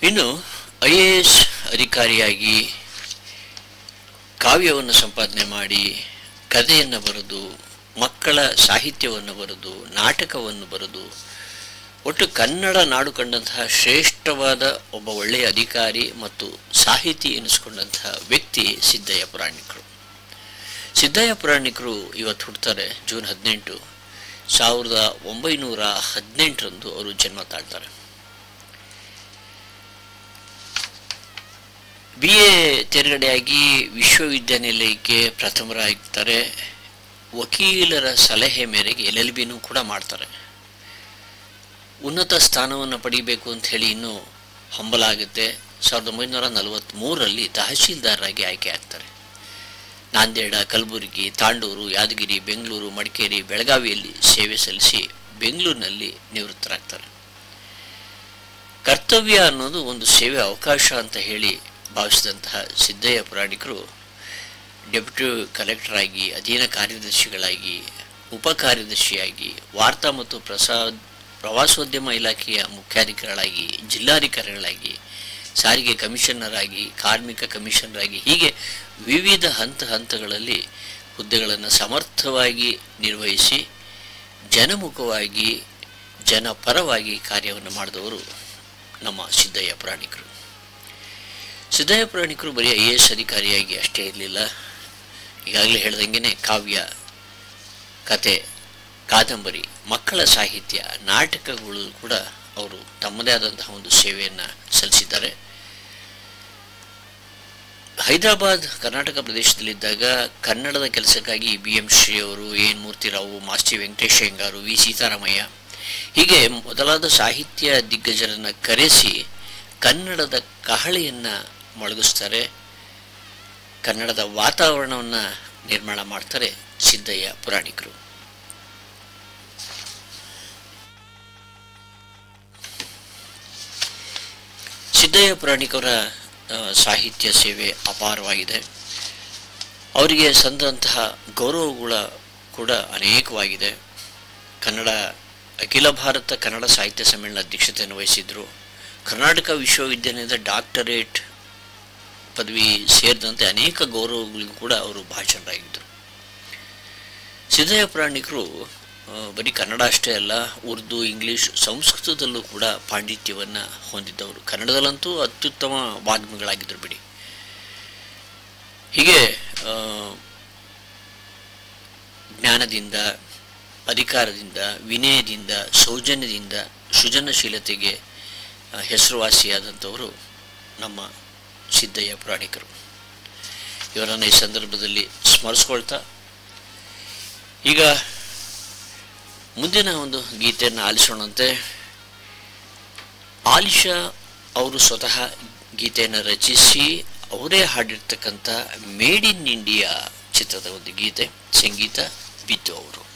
ಇನ್ನು IAS ಅಧಿಕಾರಿಯಾಗಿ ಕಾವ್ಯವನ್ನು ಸಂಪಾದನೆ ಮಾಡಿ ಕಥೆಯನ್ನು ಬರೆದು ಮಕ್ಕಳ ಸಾಹಿತ್ಯವನ್ನು ಬರೆದು ನಾಟಕವನ್ನು ಬರೆದು ಒಟ್ಟು ಕನ್ನಡ ನಾಡು ಕಂಡಂತಹ ಶ್ರೇಷ್ಠವಾದ ಒಬ್ಬ ಒಳ್ಳೆಯ ಅಧಿಕಾರಿ ಮತ್ತು ಸಾಹಿತಿ ಎನಿಸ್ಕೊಂಡಂತಹ ವ್ಯಕ್ತಿ ಸಿದ್ದಯ್ಯ ಪುರಾಣಿಕರು. ಸಿದ್ದಯ್ಯ ಪುರಾಣಿಕರು ಇವತ್ತು ಹುಡ್ತಾರೆ ಜೂನ್ 18, 1918 ಅವರು ಜನ್ಮ ತಾಳ್ತಾರೆ. BA ತೇರ್ಗಡೆಯಾಗಿ ವಿಶ್ವವಿದ್ಯಾನಿಲಯಕ್ಕೆ ಪ್ರಥಮರಾಗ್ತಾರೆ. ವಕೀಲರ ಸಲಹೆ ಮೇರೆಗೆ LLBನೂ ಕೂಡ ಮಾಡ್ತಾರೆ. ಉನ್ನತ ಸ್ಥಾನವನ್ನು ಪಡಿಬೇಕು ಅಂತ ಹೇಳಿ ಇನ್ನೂ ಹಂಬಲ ಆಗುತ್ತೆ. 1943ರಲ್ಲಿ ತಹಶೀಲ್ದಾರರಾಗಿ ಆಯ್ಕೆ ಆಗ್ತಾರೆ. ನಾಂದೇಡ, ಕಲಬುರಗಿ, ತಾಂಡೂರು, ಯಾದಗಿರಿ, ಬೆಂಗಳೂರು, ಮಡಿಕೇರಿ, ಬೆಳಗಾವಿಯಲ್ಲಿ ಸೇವೆ ಸಲ್ಲಿಸಿ ಬೆಂಗಳೂರಿನಲ್ಲಿ ನಿವೃತ್ತರಾಗ್ತಾರೆ. ಕರ್ತವ್ಯ ಅನ್ನೋದು ಒಂದು ಸೇವೆ ಅವಕಾಶ ಅಂತ ಹೇಳಿ ಭಾವಿಸಿದಂತಹ ಸಿದ್ದಯ್ಯ ಪುರಾಣಿಕರು ಡೆಪ್ಯೂಟಿ ಕಲೆಕ್ಟರ್ ಆಗಿ, ಅಧೀನ ಕಾರ್ಯದರ್ಶಿಗಳಾಗಿ, ಉಪ ಕಾರ್ಯದರ್ಶಿಯಾಗಿ, ವಾರ್ತಾ ಮತ್ತು ಪ್ರವಾಸೋದ್ಯಮ ಇಲಾಖೆಯ ಮುಖ್ಯಾಧಿಕಾರಿಗಳಾಗಿ, ಜಿಲ್ಲಾಧಿಕಾರಿಗಳಾಗಿ, ಸಾರಿಗೆ ಕಮಿಷನರ್ ಆಗಿ, ಕಾರ್ಮಿಕ ಕಮಿಷನರ್ ಆಗಿ, ಹೀಗೆ ವಿವಿಧ ಹಂತಗಳಲ್ಲಿ ಹುದ್ದೆಗಳನ್ನು ಸಮರ್ಥವಾಗಿ ನಿರ್ವಹಿಸಿ ಜನಮುಖವಾಗಿ ಜನಪರವಾಗಿ ಕಾರ್ಯವನ್ನು ಮಾಡಿದವರು ನಮ್ಮ ಸಿದ್ದಯ್ಯ ಪುರಾಣಿಕರು. ಸಿದ್ದಯ್ಯ ಪುರಾಣಿಕರು ಬರೀ IAS ಅಧಿಕಾರಿಯಾಗಿ ಅಷ್ಟೇ ಇರಲಿಲ್ಲ. ಈಗಾಗಲೇ ಹೇಳ್ದಂಗೆ ಕಾವ್ಯ, ಕತೆ, ಕಾದಂಬರಿ, ಮಕ್ಕಳ ಸಾಹಿತ್ಯ, ನಾಟಕಗಳು ಕೂಡ ಅವರು ತಮ್ಮದೇ ಆದಂತಹ ಒಂದು ಸೇವೆಯನ್ನು ಸಲ್ಲಿಸಿದ್ದಾರೆ. ಹೈದರಾಬಾದ್ ಕರ್ನಾಟಕ ಪ್ರದೇಶದಲ್ಲಿದ್ದಾಗ ಕನ್ನಡದ ಕೆಲಸಕ್ಕಾಗಿ BM ಶ್ರೀ ಅವರು, AN ಮೂರ್ತಿರಾವು, Masti Venkatesha Iyengar, V Sitaramayya ಹೀಗೆ ಮೊದಲಾದ ಸಾಹಿತ್ಯ ದಿಗ್ಗಜರನ್ನು ಕರೆಸಿ ಕನ್ನಡದ ಕಹಳೆಯನ್ನು ಮೊಳಗಿಸ್ತಾರೆ. ಕನ್ನಡದ ವಾತಾವರಣವನ್ನು ನಿರ್ಮಾಣ ಮಾಡ್ತಾರೆ ಸಿದ್ದಯ್ಯ ಪುರಾಣಿಕರು. ಸಿದ್ದಯ್ಯ ಪುರಾಣಿಕರ ಸಾಹಿತ್ಯ ಸೇವೆ ಅಪಾರವಾಗಿದೆ. ಅವರಿಗೆ ಸಂದಂತಹ ಗೌರವಗಳ ಕೂಡ ಅನೇಕವಾಗಿದೆ. ಅಖಿಲ ಭಾರತ ಕನ್ನಡ ಸಾಹಿತ್ಯ ಸಮ್ಮೇಳನ ಅಧ್ಯಕ್ಷತೆಯನ್ನು ವಹಿಸಿದ್ರು. ಕರ್ನಾಟಕ ವಿಶ್ವವಿದ್ಯಾನಿಲಯದ ಡಾಕ್ಟರೇಟ್ ಪದವಿ ಸೇರಿದಂತೆ ಅನೇಕ ಗೌರವಗಳಿಗೂ ಕೂಡ ಅವರು ಭಾಜನರಾಗಿದ್ದರು. ಸಿದ್ದಯ್ಯ ಪುರಾಣಿಕರು ಬರೀ ಕನ್ನಡ ಅಷ್ಟೇ ಅಲ್ಲ, ಉರ್ದು, ಇಂಗ್ಲಿಷ್, ಸಂಸ್ಕೃತದಲ್ಲೂ ಕೂಡ ಪಾಂಡಿತ್ಯವನ್ನು ಹೊಂದಿದ್ದವರು. ಕನ್ನಡದಲ್ಲಂತೂ ಅತ್ಯುತ್ತಮ ವಾಗ್ಮಿಗಳಾಗಿದ್ದರು ಬಿಡಿ. ಹೀಗೆ ಜ್ಞಾನದಿಂದ, ಅಧಿಕಾರದಿಂದ, ವಿನಯದಿಂದ, ಸೌಜನ್ಯದಿಂದ, ಸೃಜನಶೀಲತೆಗೆ ಹೆಸರುವಾಸಿಯಾದಂಥವರು ನಮ್ಮ ಸಿದ್ದಯ್ಯ ಪುರಾಣಿಕರು. ಇವರನ್ನು ಈ ಸಂದರ್ಭದಲ್ಲಿ ಸ್ಮರಿಸ್ಕೊಳ್ತಾ ಈಗ ಮುಂದಿನ ಒಂದು ಗೀತೆಯನ್ನು ಆಲಿಸೋಣಂತೆ. ಆಲಿಶಾ ಅವರು ಸ್ವತಃ ಗೀತೆಯನ್ನು ರಚಿಸಿ ಅವರೇ ಹಾಡಿರ್ತಕ್ಕಂಥ ಮೇಡ್ ಇನ್ ಇಂಡಿಯಾ ಚಿತ್ರದ ಒಂದು ಗೀತೆ, ಸಂಗೀತ ಬಿದ್ದು ಅವರು.